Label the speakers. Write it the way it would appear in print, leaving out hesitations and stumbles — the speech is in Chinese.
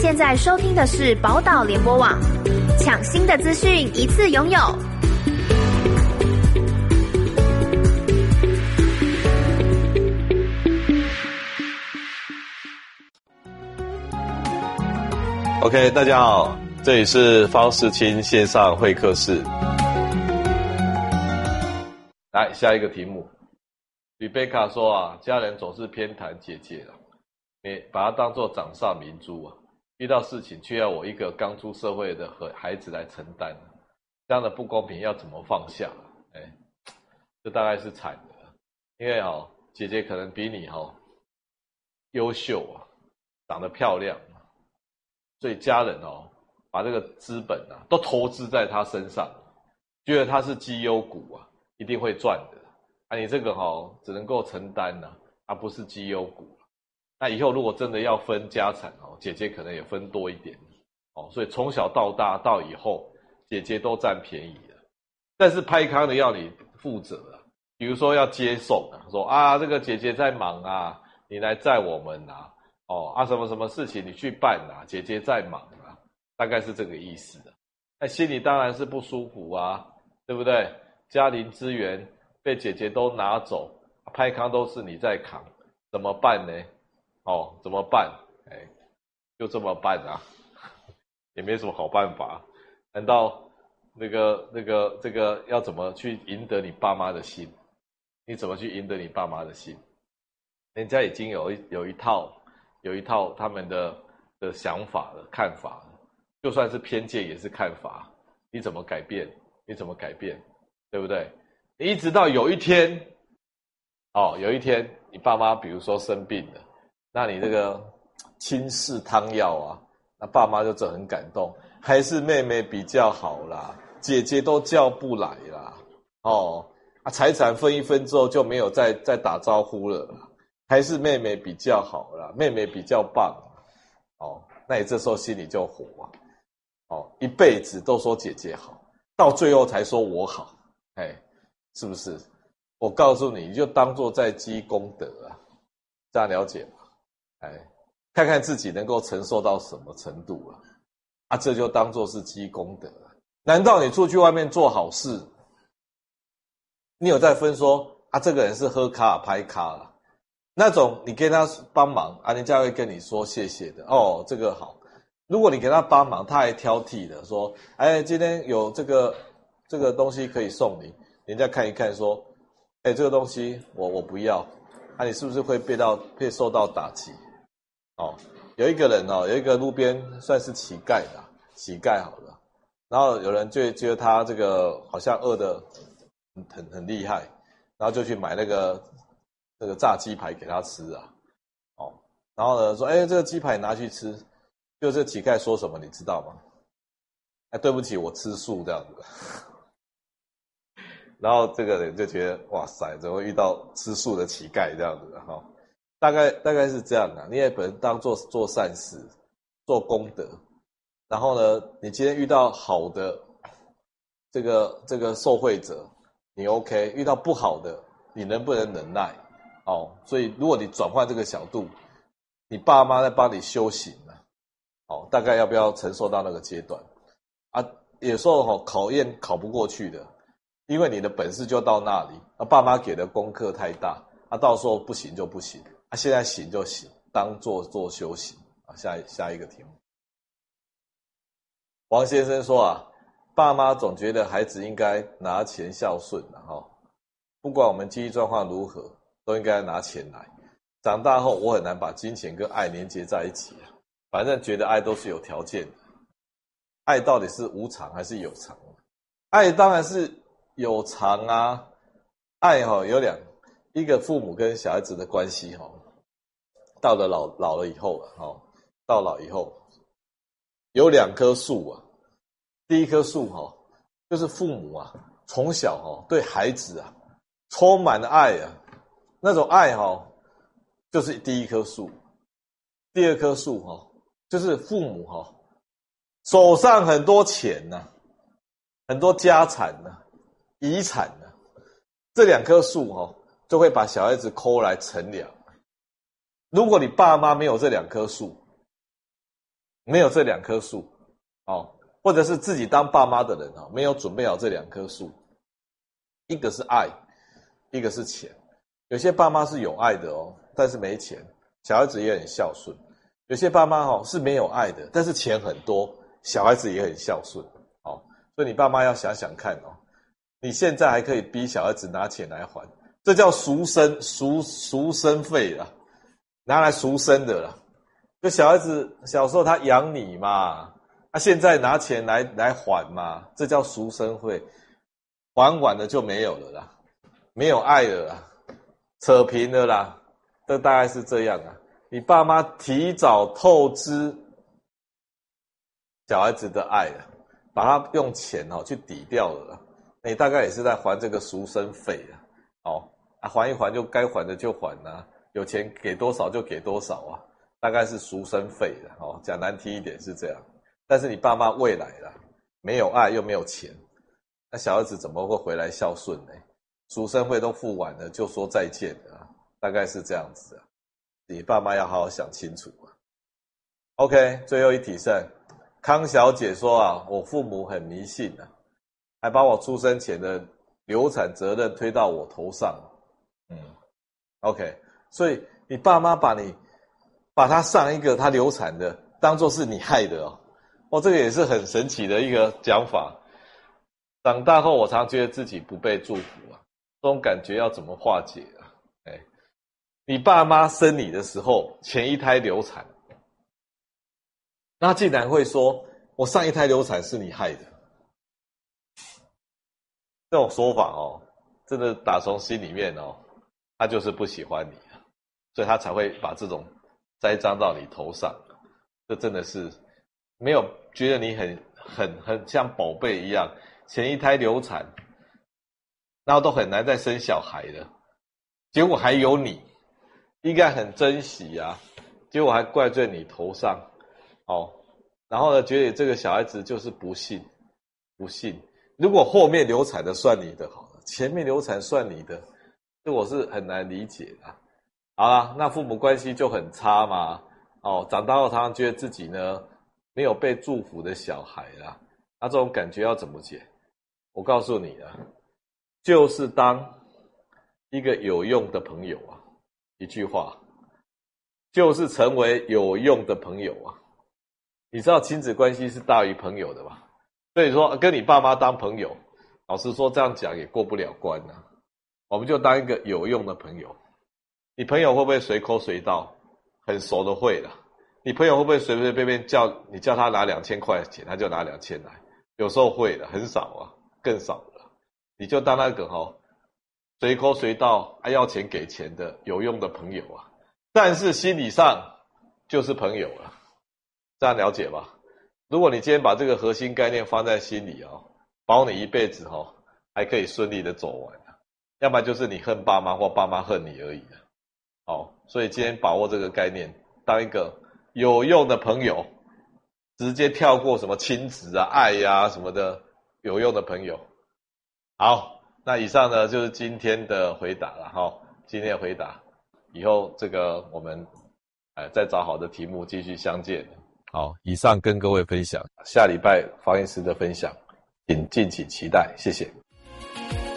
Speaker 1: 现在收听的是宝岛联播网，抢新的资讯一次拥有。
Speaker 2: OK， 大家好，这里是方世清线上会客室。来，下一个题目。吕贝卡说啊，家人总是偏袒姐姐啊，把她当作掌上明珠啊，遇到事情却要我一个刚出社会的孩子来承担，这样的不公平要怎么放下？这大概是惨的，因为姐姐可能比你优秀啊，长得漂亮。所以家人把这个资本都投资在他身上，觉得他是绩优股啊，一定会赚的。你这个只能够承担它不是绩优股。那以后如果真的要分家产姐姐可能也分多一点所以从小到大到以后，姐姐都占便宜了。但是拍康的要你负责啊，比如说要接送说这个姐姐在忙啊，你来载我们啊。什么什么事情你去办姐姐在忙大概是这个意思的。那心里当然是不舒服啊，对不对？家庭资源被姐姐都拿走，拍康都是你在扛，怎么办呢？怎么办？就这么办啊，也没什么好办法。难道这个要怎么去赢得你爸妈的心？你怎么去赢得你爸妈的心？人家已经有一套他们的想法了，看法了，就算是偏见也是看法，你怎么改变？你怎么改变？对不对？你一直到有一天你爸妈比如说生病了，那你这个亲试汤药那爸妈就很感动，还是妹妹比较好啦，姐姐都叫不来啦，财产分一分之后就没有再打招呼了啦，还是妹妹比较好啦，妹妹比较棒那你这时候心里就火一辈子都说姐姐好，到最后才说我好，是不是？我告诉你，你就当作在积功德这样了解吗？看看自己能够承受到什么程度这就当作是积功德难道你出去外面做好事，你有在分说这个人是喝卡拍卡那种你给他帮忙人家会跟你说谢谢的这个好。如果你给他帮忙，他还挑剔的说今天有这个东西可以送你，人家看一看说这个东西我不要你是不是会被受到打击有一个人有一个路边算是乞丐好了，然后有人就觉得他这个好像饿得很厉害，然后就去买那个炸鸡排给他吃然后呢说这个鸡排拿去吃，就这乞丐说什么你知道吗？对不起我吃素这样子然后这个人就觉得哇塞，怎么会遇到吃素的乞丐这样子大概是这样你也本当做善事做功德，然后呢你今天遇到好的这个受惠者你 OK， 遇到不好的你能不能忍耐所以如果你转换这个角度，你爸妈在帮你修行大概要不要承受到那个阶段有时候考验考不过去的，因为你的本事就到那里爸妈给的功课太大到时候不行就不行现在行就行，当做修行下一个题目。王先生说爸妈总觉得孩子应该拿钱孝顺不管我们经济状况如何都应该拿钱来，长大后我很难把金钱跟爱连接在一起反正觉得爱都是有条件的，爱到底是无偿还是有偿？爱当然是有偿爱有一个父母跟小孩子的关系到了老了以后到老以后有两棵树第一棵树就是父母从小对孩子充满了爱那种爱就是第一棵树。第二棵树就是父母手上很多钱很多家产遗产这两棵树就会把小孩子抠来乘凉。如果你爸妈没有这两棵树， 没有这2棵树，或者是自己当爸妈的人没有准备好这2棵树，一个是爱，一个是钱。有些爸妈是有爱的但是没钱，小孩子也很孝顺。有些爸妈是没有爱的，但是钱很多，小孩子也很孝顺。所以你爸妈要想想看你现在还可以逼小孩子拿钱来还，这叫赎生费啦，拿来赎生的啦。就小孩子小时候他养你嘛，他现在拿钱来还嘛，这叫赎生费，还完了就没有了啦，没有爱了啦，扯平了啦，这大概是这样啊。你爸妈提早透支小孩子的爱了，把他用钱去抵掉了啦，你大概也是在还这个赎生费还一还就该还的就还啊，有钱给多少就给多少啊，大概是赎生费的讲难听一点是这样。但是你爸妈未来啦，没有爱又没有钱，那小孩子怎么会回来孝顺呢？赎生费都付完了就说再见了大概是这样子啊。你爸妈要好好想清楚啊。OK， 最后一题是康小姐说我父母很迷信还把我出生前的流产责任推到我头上。OK， 所以你爸妈把他上一个他流产的当作是你害的这个也是很神奇的一个讲法。长大后我常觉得自己不被祝福这种感觉要怎么化解你爸妈生你的时候前一胎流产，那竟然会说我上一胎流产是你害的，这种说法真的打从心里面他就是不喜欢你所以他才会把这种栽赃到你头上。这真的是没有觉得你很像宝贝一样，前一胎流产，然后都很难再生小孩的，结果还有你，应该很珍惜结果还怪罪你头上然后呢，觉得这个小孩子就是不幸。如果后面流产的算你的好了，前面流产算你的，这我是很难理解的。好啦，那父母关系就很差嘛长大后常常觉得自己呢没有被祝福的小孩啦，那这种感觉要怎么解？我告诉你就是当一个有用的朋友一句话，就是成为有用的朋友你知道亲子关系是大于朋友的吧？所以说跟你爸妈当朋友，老实说这样讲也过不了关我们就当一个有用的朋友。你朋友会不会随口随到？很熟的会啦。你朋友会不会随随便便叫他拿2000块钱他就拿2000来？有时候会的，很少更少了。你就当那个随口随到要钱给钱的有用的朋友但是心理上就是朋友了，这样了解吧？如果你今天把这个核心概念放在心里保你一辈子还可以顺利的走完要不然就是你恨爸妈或爸妈恨你而已所以今天把握这个概念，当一个有用的朋友，直接跳过什么亲子爱什么的，有用的朋友。好，那以上呢就是今天的回答了今天的回答，以后这个我们再找好的题目继续相见。好，以上跟各位分享，下礼拜方医师的分享，请敬请期待，谢谢。